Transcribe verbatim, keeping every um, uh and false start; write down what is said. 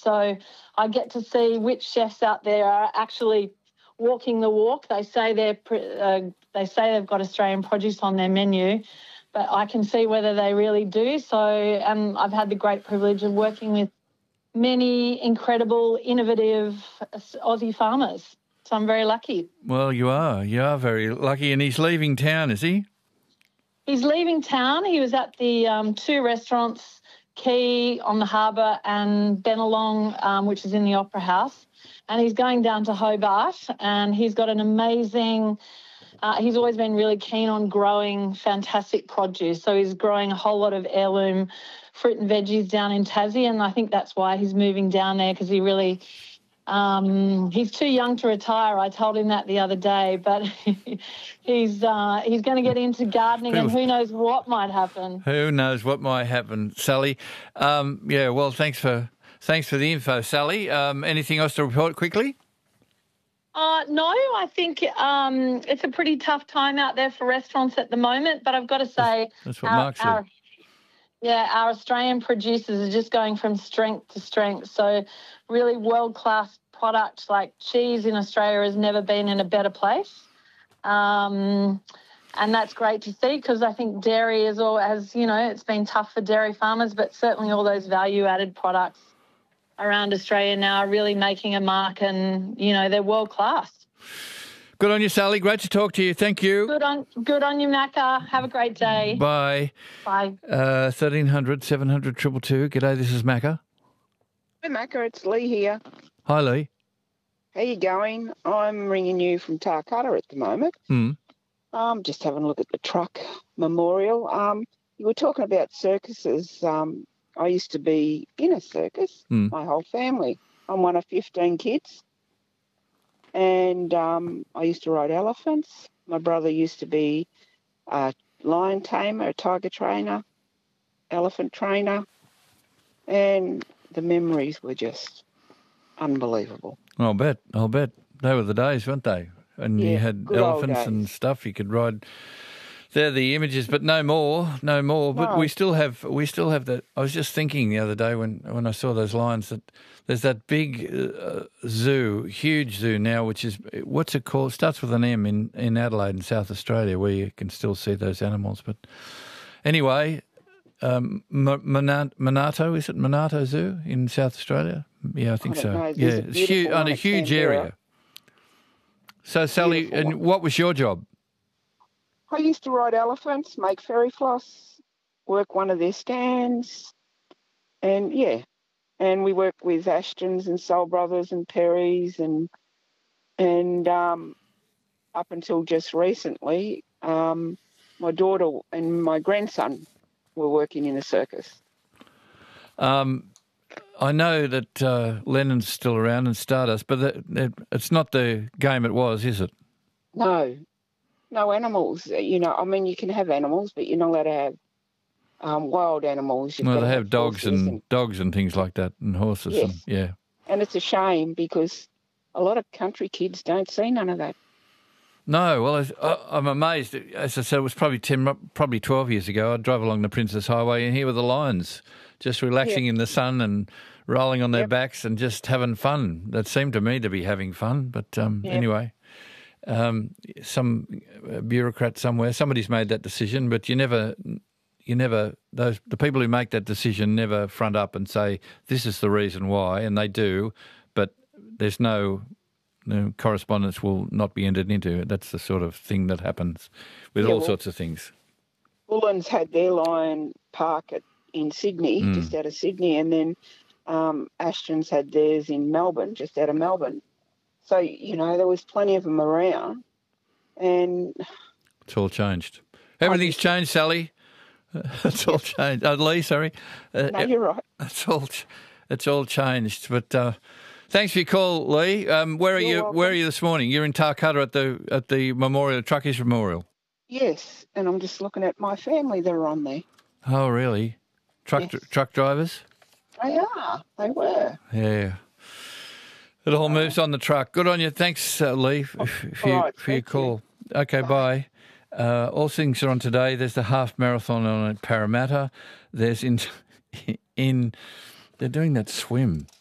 So I get to see which chefs out there are actually walking the walk. They say they're uh, they say they've got Australian produce on their menu, but I can see whether they really do. So um, I've had the great privilege of working with many incredible, innovative Aussie farmers. So I'm very lucky. Well, you are. You are very lucky. And he's leaving town, is he? He's leaving town. He was at the um, two restaurants, Key on the harbour and Bennelong, um, which is in the Opera House. And he's going down to Hobart, and he's got an amazing... Uh, he's always been really keen on growing fantastic produce. So he's growing a whole lot of heirloom fruit and veggies down in Tassie, and I think that's why he's moving down there, because he really... Um, he's too young to retire. I told him that the other day, but he's uh, he's going to get into gardening, People, and who knows what might happen. Who knows what might happen, Sally? Um, yeah, well, thanks for thanks for the info, Sally. Um, anything else to report quickly? Uh, no, I think um, it's a pretty tough time out there for restaurants at the moment, but I've got to say... That's, that's what our, Mark said. Our, yeah, our Australian producers are just going from strength to strength. So really world-class product, like cheese in Australia has never been in a better place. Um, and that's great to see, because I think dairy is all, as you know, it's been tough for dairy farmers, but certainly all those value-added products around Australia now are really making a mark, and, you know, they're world-class. Good on you, Sally. Great to talk to you. Thank you. Good on good on you, Macca. Have a great day. Bye. Bye. Uh, thirteen hundred, seven hundred, two two two. G'day, this is Macca. Hey, Macca, it's Lee here. Hi, Lee. How you going? I'm ringing you from Tarcutta at the moment. Mm. Um, just having a look at the truck memorial. Um, you were talking about circuses. Um, I used to be in a circus, mm. my whole family. I'm one of fifteen kids. And um, I used to ride elephants. My brother used to be a lion tamer, a tiger trainer, elephant trainer. And the memories were just unbelievable. I'll bet. I'll bet. They were the days, weren't they? And yeah, you had elephants and stuff. You could ride. They're the images, but no more, no more. But no. we still have, we still have that. I was just thinking the other day when, when I saw those lions that there's that big uh, zoo, huge zoo now, which is, what's it called? It starts with an M in, in Adelaide in South Australia, where you can still see those animals. But anyway, um, Monarto, is it Monarto Zoo in South Australia? Yeah, I think I so. Know. Yeah, it's huge, on a huge area. So, Sally, beautiful. And what was your job? I used to ride elephants, make fairy floss, work one of their stands, and yeah, and we worked with Ashtons and Soul Brothers and Perrys, and and um, up until just recently, um, my daughter and my grandson were working in a circus. Um, I know that uh, Lennon's still around and Stardust, but that, that, it's not the game it was, is it? No. No animals, you know. I mean, you can have animals, but you're not allowed to have um, wild animals. You've well, they have, have dogs and, and dogs and things like that, and horses. Yes. And, yeah. And it's a shame, because a lot of country kids don't see none of that. No, well, I, I'm amazed. As I said, it was probably ten, probably twelve years ago. I'd drive along the Princess Highway, and here were the lions, just relaxing yep. in the sun and rolling on their yep. backs and just having fun. That seemed to me to be having fun, but um, yep. anyway. Um, some bureaucrat somewhere, somebody's made that decision, but you never, you never, those the people who make that decision never front up and say, this is the reason why, and they do, but there's no, no correspondence will not be entered into it. That's the sort of thing that happens with yeah, all well, sorts of things. Bullens had their lion park at, in Sydney, mm. just out of Sydney, and then um, Ashton's had theirs in Melbourne, just out of Melbourne. So, you know, there was plenty of them around, and... It's all changed. Everything's changed, Sally. It's all changed. Uh, Lee, sorry. Uh, no, you're right. It's all, it's all changed. But uh, thanks for your call, Lee. Um, where are you're you? Welcome. Where are you this morning? You're in Tarcutta at the at the memorial, Truckies Memorial. Yes, and I'm just looking at my family that are on there. Oh, really? Truck yes. truck drivers? They are. They were. Yeah. It all moves on the truck. Good on you. Thanks, uh, Lee, for, for, you, right, for your call. You. Okay, bye. bye. Uh, all things are on today. There's the half marathon on at Parramatta. There's in in they're doing that swim.